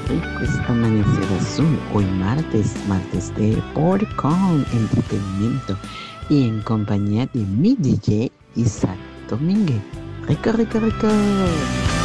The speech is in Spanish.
rico es amanecer azul. Hoy martes de Porcon Entretenimiento y en compañía de mi DJ Isaac Domínguez. Rico, rico, rico.